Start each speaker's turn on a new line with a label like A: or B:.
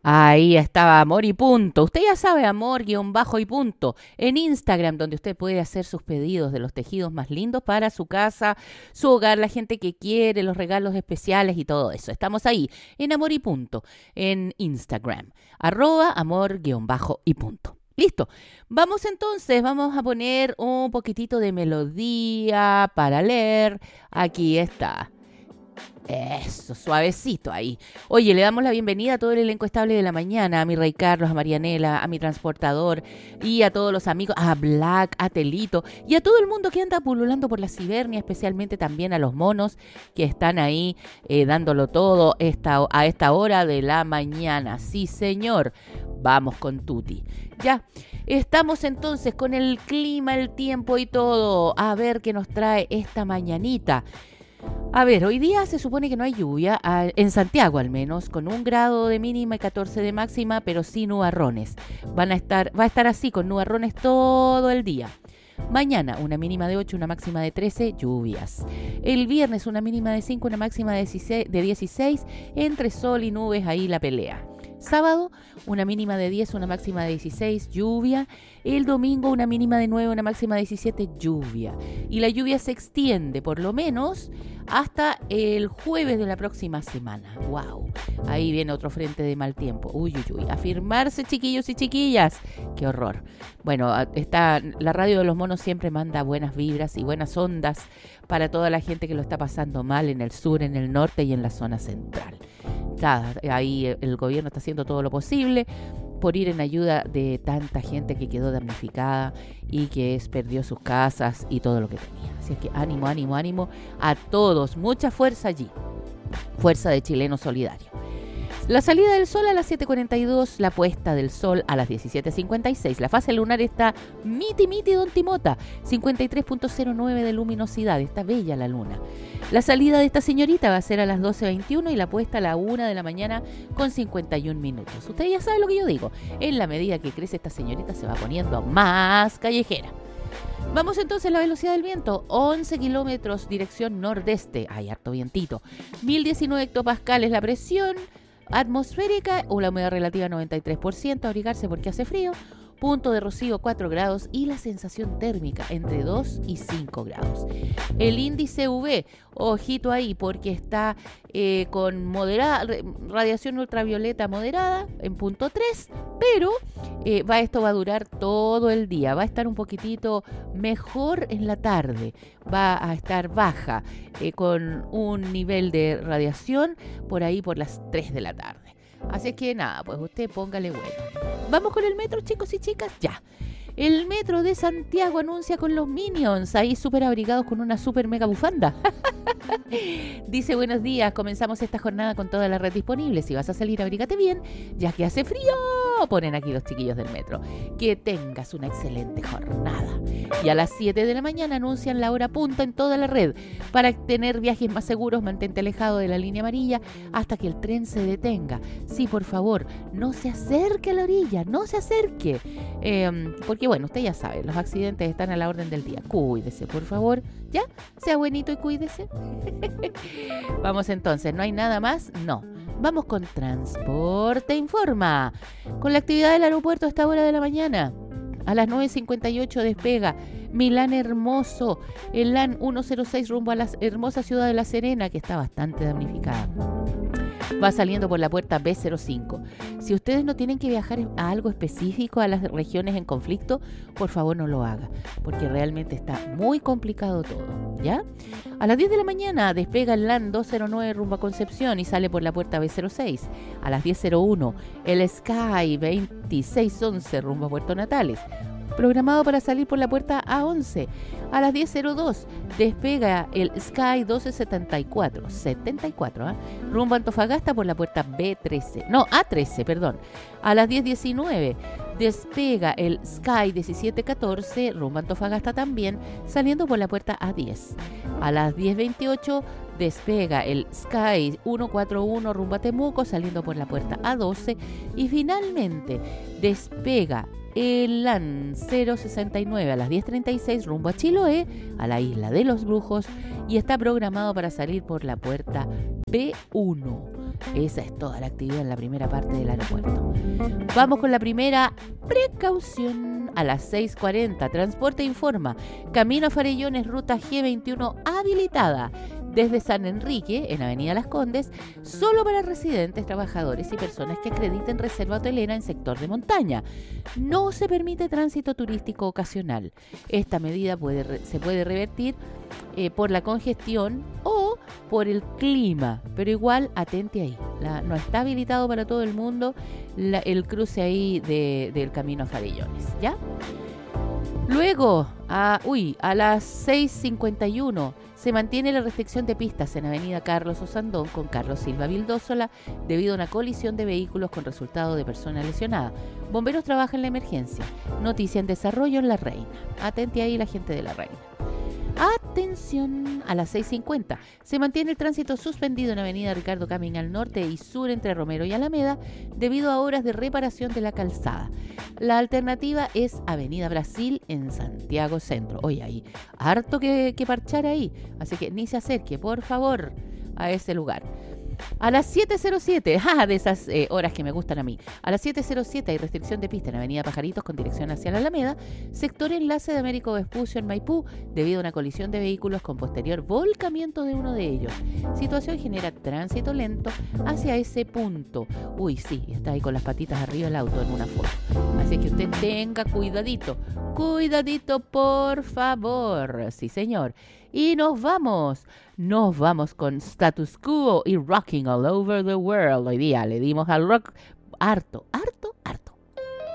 A: Ahí estaba Amor y Punto. Usted ya sabe, Amor guión bajo y punto. En Instagram, donde usted puede hacer sus pedidos de los tejidos más lindos para su casa, su hogar, la gente que quiere, los regalos especiales y todo eso. Estamos ahí, en Amor y Punto, en Instagram. @amor guión bajo y punto. Listo. Vamos entonces, vamos a poner un poquitito de melodía para leer. Aquí está. Eso, suavecito ahí. Oye, le damos la bienvenida a todo el elenco estable de la mañana, a mi Rey Carlos, a Marianela, a mi transportador y a todos los amigos, a Black, a Telito y a todo el mundo que anda pululando por la Cibernia, especialmente también a los monos que están ahí dándolo todo a esta hora de la mañana. Sí, señor. Vamos con Tuti. Ya, estamos entonces con el clima, el tiempo y todo. A ver qué nos trae esta mañanita. A ver, hoy día se supone que no hay lluvia, en Santiago al menos, con 1 grado de mínima y 14 de máxima, pero sí nubarrones. Va a estar así, con nubarrones todo el día. Mañana una mínima de 8, una máxima de 13, lluvias. El viernes una mínima de 5, una máxima de 16, entre sol y nubes, ahí la pelea. Sábado, una mínima de 10, una máxima de 16, lluvia. El domingo, una mínima de 9, una máxima de 17, lluvia. Y la lluvia se extiende, por lo menos, hasta el jueves de la próxima semana. ¡Wow! Ahí viene otro frente de mal tiempo. Uy, uy, uy. Afirmarse, chiquillos y chiquillas. ¡Qué horror! Bueno, la radio de los monos siempre manda buenas vibras y buenas ondas para toda la gente que lo está pasando mal en el sur, en el norte y en la zona central. Nada, ahí el gobierno está haciendo todo lo posible por ir en ayuda de tanta gente que quedó damnificada y que perdió sus casas y todo lo que tenía. Así es que ánimo, ánimo, ánimo a todos. Mucha fuerza allí. Fuerza de chileno solidario. La salida del sol a las 7:42, la puesta del sol a las 17:56. La fase lunar está miti don Timota, 53.09 de luminosidad. Está bella la luna. La salida de esta señorita va a ser a las 12:21 y la puesta a la 1 de la mañana con 51 minutos. Usted ya sabe lo que yo digo. En la medida que crece esta señorita se va poniendo más callejera. Vamos entonces a la velocidad del viento, 11 kilómetros dirección nordeste. Hay harto vientito. 1019 hectopascales la presión atmosférica, la humedad relativa 93%, abrigarse porque hace frío, punto de rocío 4 grados y la sensación térmica entre 2 y 5 grados. El índice UV, ojito ahí porque está con radiación ultravioleta moderada en punto 3, pero esto va a durar todo el día, va a estar un poquitito mejor en la tarde, va a estar baja con un nivel de radiación por ahí por las 3 de la tarde. Así es que nada, pues usted póngale bueno. Vamos con el metro, chicos y chicas, ya. El metro de Santiago anuncia con los Minions, ahí súper abrigados con una súper mega bufanda. Dice, buenos días, comenzamos esta jornada con toda la red disponible. Si vas a salir, abrígate bien, ya que hace frío. Ponen aquí los chiquillos del metro. Que tengas una excelente jornada. Y a las 7 de la mañana anuncian la hora punta en toda la red. Para tener viajes más seguros, mantente alejado de la línea amarilla hasta que el tren se detenga. Sí, por favor, no se acerque a la orilla, no se acerque. Porque bueno, usted ya sabe, los accidentes están a la orden del día. Cuídese, por favor, ¿ya? Sea buenito y cuídese. Vamos entonces, ¿no hay nada más? No. Vamos con Transporte Informa. Con la actividad del aeropuerto a esta hora de la mañana. A las 9:58 despega Milán Hermoso, el LAN 106 rumbo a la hermosa ciudad de La Serena, que está bastante damnificada. Va saliendo por la puerta B05. Si ustedes no tienen que viajar a algo específico, a las regiones en conflicto, por favor no lo haga, porque realmente está muy complicado todo, ¿ya? A las 10 de la mañana despega el LAN 209 rumbo a Concepción y sale por la puerta B06. A las 10:01 el Sky 2611 rumbo a Puerto Natales, programado para salir por la puerta A11. A las 10:02 despega el Sky 1274, rumbo a Antofagasta por la puerta A13, perdón. A las 10:19 despega el Sky 1714 rumbo a Antofagasta también, saliendo por la puerta A10. A las 10:28 despega el Sky 141 rumbo a Temuco, saliendo por la puerta A12. Y finalmente despega el LAN 069 a las 10:36 rumbo a Chiloé, a la isla de los Brujos, y está programado para salir por la puerta B1. Esa es toda la actividad en la primera parte del aeropuerto. Vamos con la primera precaución. A las 6:40, Transporte informa, Camino a Farellones, ruta G21 habilitada desde San Enrique, en Avenida Las Condes, solo para residentes, trabajadores y personas que acrediten reserva hotelera en sector de montaña. No se permite tránsito turístico ocasional. Esta medida se puede revertir por la congestión o por el clima, pero igual atente ahí. No está habilitado para todo el mundo el cruce ahí del Camino a Farellones, ¿ya? Luego, a las 6:51 se mantiene la restricción de pistas en Avenida Carlos Osandón con Carlos Silva Vildósola debido a una colisión de vehículos con resultado de persona lesionada. Bomberos trabajan en la emergencia. Noticia en desarrollo en La Reina. Atente ahí la gente de La Reina. Atención, a las 6:50 se mantiene el tránsito suspendido en Avenida Ricardo Camin al norte y sur entre Romero y Alameda debido a obras de reparación de la calzada. La alternativa es Avenida Brasil en Santiago Centro. Oye, hay harto que parchar ahí, así que ni se acerque, por favor, a ese lugar. A las 7:07, de esas horas que me gustan a mí, a las 7:07 hay restricción de pista en Avenida Pajaritos con dirección hacia la Alameda, sector enlace de Américo Vespucio en Maipú, debido a una colisión de vehículos con posterior volcamiento de uno de ellos. Situación genera tránsito lento hacia ese punto. Uy, sí, está ahí con las patitas arriba del auto en una foto. Así que usted tenga cuidadito, por favor. Sí, señor. Y nos vamos con Status Quo y Rocking All Over the World. Hoy día le dimos al rock harto